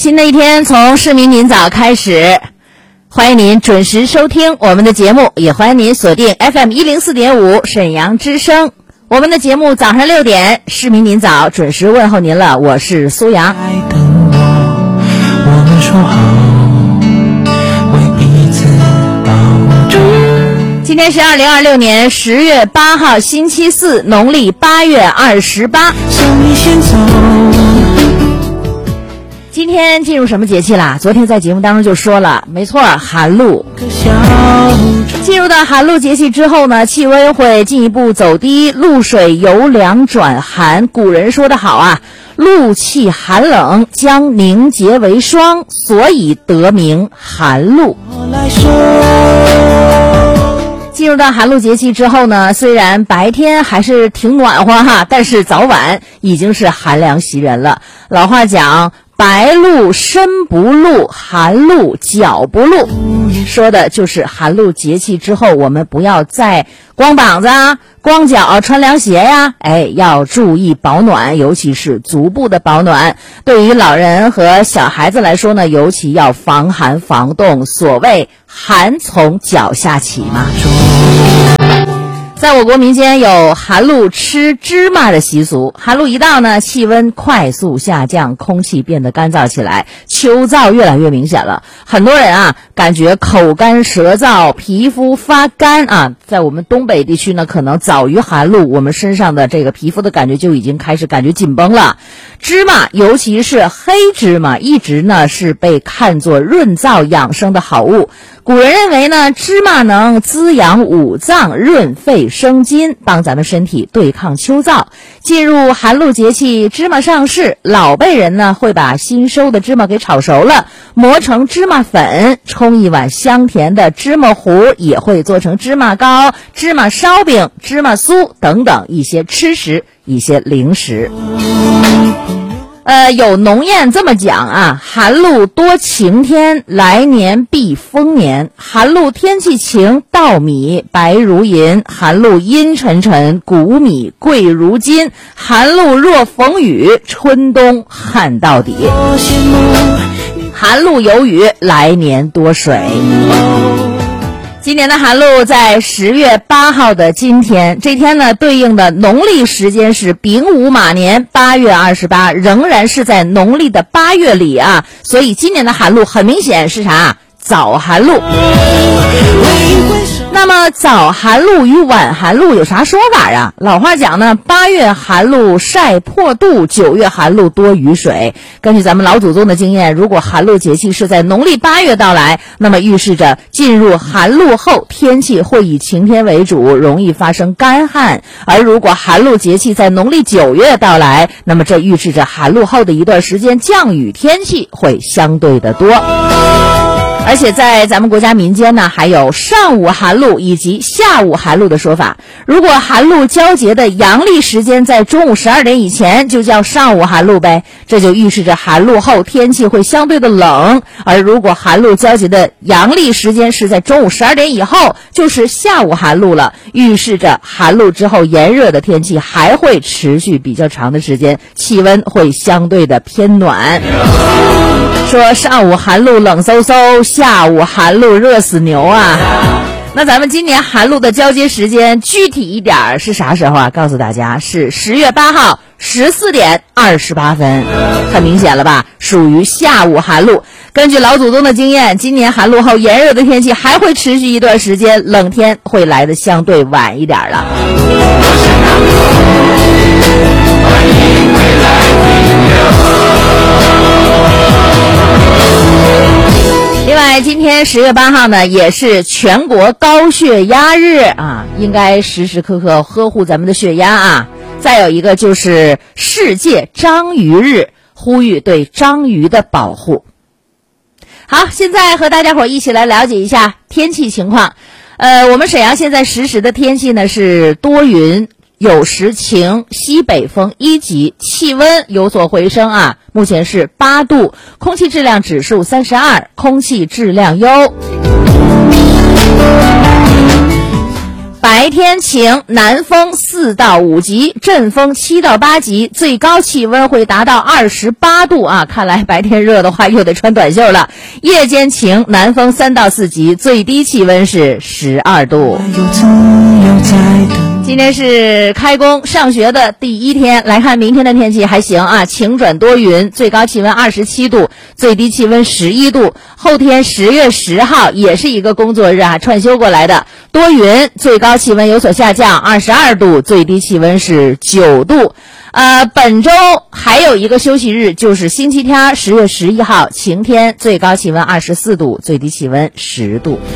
新的一天从市民您早开始，欢迎您准时收听我们的节目，也欢迎您锁定 FM104.5 沈阳之声。我们的节目早上6点，市民您早准时问候您了，我是苏阳。 我们说好为彼此保证。 今天是2026年10月8号星期四，农历8月28。 向你先走。 今天进入什么节气啦？昨天在节目当中就说了，没错，寒露。进入到寒露节气之后呢，气温会进一步走低，露水由凉转寒。古人说得好啊，露气寒冷，将凝结为霜，所以得名寒露。进入到寒露节气之后呢，虽然白天还是挺暖和哈，但是早晚已经是寒凉袭人了。老话讲，白露身不露，寒露脚不露，说的就是寒露节气之后，我们不要再光膀子啊、光脚穿凉鞋呀，要注意保暖，尤其是足部的保暖。对于老人和小孩子来说呢，尤其要防寒防冻，所谓寒从脚下起嘛。在我国民间有寒露吃芝麻的习俗，寒露一到呢，气温快速下降，空气变得干燥起来，秋燥越来越明显了。很多人啊，感觉口干舌燥，皮肤发干啊。在我们东北地区呢，可能早于寒露，我们身上的这个皮肤的感觉就已经开始感觉紧绷了。芝麻，尤其是黑芝麻，一直呢是被看作润燥养生的好物。古人认为呢，芝麻能滋养五脏，润肺生津，帮咱们身体对抗秋燥。进入寒露节气，芝麻上市，老辈人呢会把新收的芝麻给炒熟了，磨成芝麻粉，冲一碗香甜的芝麻糊，也会做成芝麻糕、芝麻烧饼、芝麻酥等等一些吃食、一些零食。有农谚这么讲啊，寒露多晴天，来年必丰年。寒露天气晴，稻米白如银；寒露阴沉沉，谷米贵如金。寒露若逢雨，春冬旱到底。寒露有雨，来年多水。今年的寒露在10月8号的今天，这天呢对应的农历时间是丙午马年8月28，仍然是在农历的8月里啊，所以今年的寒露很明显是啥？早寒露。那么早寒露与晚寒露有啥说法啊？老话讲呢，8月寒露晒破肚，9月寒露多雨水。根据咱们老祖宗的经验，如果寒露节气是在农历8月到来，那么预示着进入寒露后，天气会以晴天为主，容易发生干旱。而如果寒露节气在农历9月到来，那么这预示着寒露后的一段时间降雨天气会相对的多。而且在咱们国家民间呢，还有上午寒露以及下午寒露的说法。如果寒露交节的阳历时间在中午12点以前，就叫上午寒露呗，这就预示着寒露后天气会相对的冷。而如果寒露交节的阳历时间是在中午12点以后，就是下午寒露了，预示着寒露之后炎热的天气还会持续比较长的时间，气温会相对的偏暖。说上午寒露冷飕飕，下午寒露热死牛啊。那咱们今年寒露的交接时间具体一点是啥时候啊？告诉大家是10月8号14点28分，很明显了吧，属于下午寒露。根据老祖宗的经验，今年寒露后炎热的天气还会持续一段时间，冷天会来的相对晚一点了。另外，今天10月8号呢，也是全国高血压日啊，应该时时刻刻呵护咱们的血压啊。再有一个就是世界章鱼日，呼吁对章鱼的保护。好，现在和大家伙一起来了解一下天气情况。我们沈阳现在实时的天气呢是多云，有时晴，西北风1级，气温有所回升啊，目前是8度，空气质量指数32，空气质量优。 白天晴，南风4到5级，阵风7到8级，最高气温会达到28度啊！看来白天热的话又得穿短袖了。夜间晴，南风3到4级，最低气温是12度。今天是开工上学的第一天，来看明天的天气还行啊，晴转多云，最高气温27度，最低气温11度。后天10月10号也是一个工作日啊，串休过来的，多云，最高气温有所下降，22度，最低气温是9度。本周还有一个休息日，就是星期天10月11号晴天，最高气温24度，最低气温10度。